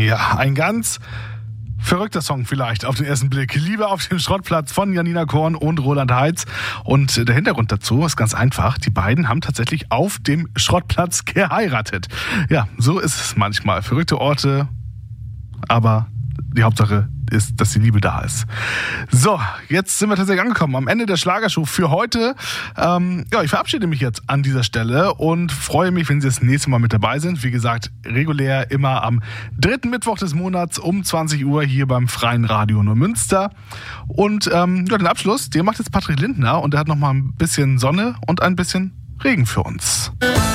Ja, ein ganz verrückter Song vielleicht auf den ersten Blick. Liebe auf dem Schrottplatz von Janina Korn und Roland Heitz. Und der Hintergrund dazu ist ganz einfach. Die beiden haben tatsächlich auf dem Schrottplatz geheiratet. Ja, so ist es manchmal. Verrückte Orte, aber die Hauptsache ist, dass die Liebe da ist. So, jetzt sind wir tatsächlich angekommen am Ende der Schlagershow für heute. Ich verabschiede mich jetzt an dieser Stelle und freue mich, wenn Sie das nächste Mal mit dabei sind. Wie gesagt, regulär immer am 3. Mittwoch des Monats um 20 Uhr hier beim Freien Radio Neumünster. Und den Abschluss, den macht jetzt Patrick Lindner und der hat noch mal ein bisschen Sonne und ein bisschen Regen für uns.